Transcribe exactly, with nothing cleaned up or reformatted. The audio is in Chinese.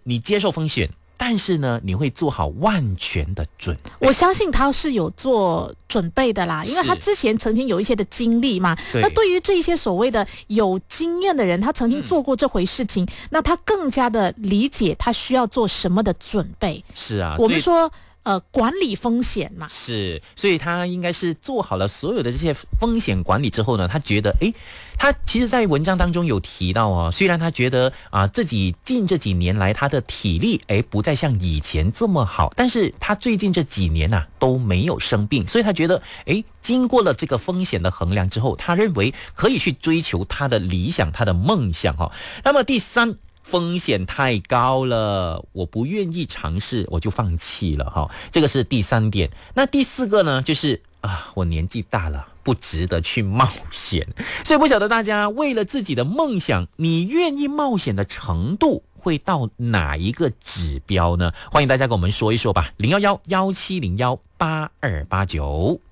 你接受风险，但是呢，你会做好万全的准备。 我相信他是有做准备的啦，因为他之前曾经有一些的经历嘛。那对于这些所谓的有经验的人，他曾经做过这回事情，嗯、那他更加的理解他需要做什么的准备。 是啊， 我们说。呃，管理风险嘛， 是，所以他应该是做好了所有的这些风险管理之后呢，他觉得，诶，他其实在文章当中有提到哦，虽然他觉得啊自己近这几年来他的体力诶不再像以前这么好，但是他最近这几年啊都没有生病，所以他觉得，诶，经过了这个风险的衡量之后，他认为可以去追求他的理想，他的梦想哦。那么第三。风险太高了，我不愿意尝试，我就放弃了哈。这个是第三点。那第四个呢，就是啊，我年纪大了，不值得去冒险。所以不晓得大家为了自己的梦想，你愿意冒险的程度会到哪一个指标呢？欢迎大家跟我们说一说吧，零一一一七零一八二八九。